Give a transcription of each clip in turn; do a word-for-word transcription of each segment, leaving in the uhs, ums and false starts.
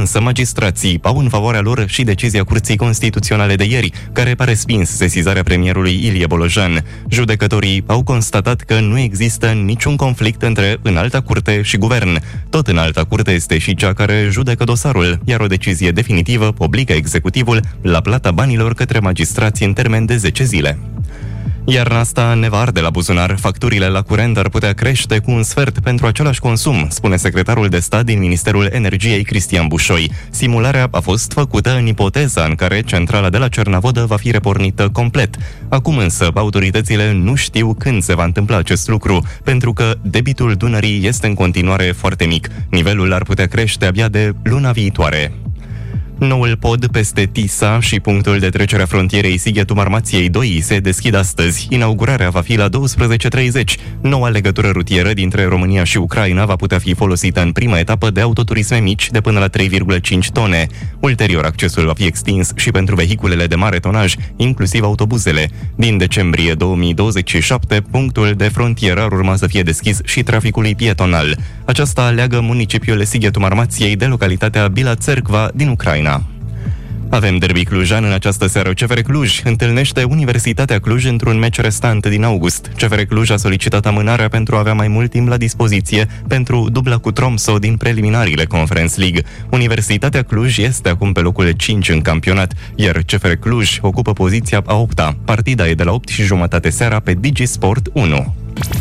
însă magistrații au în favoarea lor și decizia Curții Constituționale de ieri, care a respins sesizarea premierului Ilie Bolojan. Judecătorii au constatat că nu există niciun conflict între Înalta Curte și Guvern. Tot Înalta Curte este și cea care judecă dosarul, iar o decizie definitivă obligă executivul la plata banilor către magistrați în termen de zece zile. Iarna asta ne va arde la buzunar. Facturile la curent ar putea crește cu un sfert pentru același consum, spune secretarul de stat din Ministerul Energiei, Cristian Bușoi. Simularea a fost făcută în ipoteza în care centrala de la Cernavodă va fi repornită complet. Acum însă, autoritățile nu știu când se va întâmpla acest lucru, pentru că debitul Dunării este în continuare foarte mic. Nivelul ar putea crește abia de luna viitoare. Noul pod peste Tisa și punctul de trecere a frontierei Sighetul-Marmației doi se deschid astăzi. Inaugurarea va fi la douăsprezece treizeci. Noua legătură rutieră dintre România și Ucraina va putea fi folosită în prima etapă de autoturisme mici de până la trei virgulă cinci tone. Ulterior, accesul va fi extins și pentru vehiculele de mare tonaj, inclusiv autobuzele. Din decembrie două mii douăzeci și șapte, punctul de frontieră ar urma să fie deschis și traficului pietonal. Aceasta leagă municipiul Sighetul-Marmației de localitatea Bila Țerkva din Ucraina. Avem derby clujan în această seară. C F R Cluj întâlnește Universitatea Cluj într-un meci restant din august. C F R Cluj a solicitat amânarea pentru a avea mai mult timp la dispoziție pentru dubla cu Tromsø din preliminariile Conference League. Universitatea Cluj este acum pe locul cinci în campionat, iar C F R Cluj ocupă poziția a opta. Partida e de la opt și jumătate seara pe Digi Sport unu.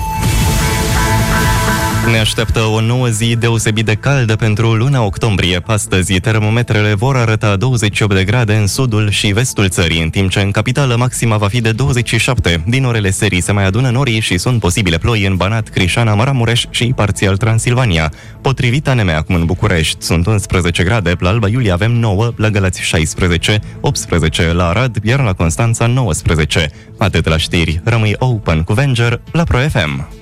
Ne așteaptă o nouă zi deosebit de caldă pentru luna octombrie. Astăzi, termometrele vor arăta douăzeci și opt de grade în sudul și vestul țării, în timp ce în capitală maxima va fi de douăzeci și șapte. Din orele serii se mai adună norii și sunt posibile ploi în Banat, Crișana, Maramureș și parțial Transilvania. Potrivit A N M, acum în București sunt unsprezece grade, la Alba Iulia avem nouă, la Galați șaisprezece, optsprezece la Arad, iar la Constanța nouăsprezece. Atât la știri, rămâi open cu Venger la Pro F M.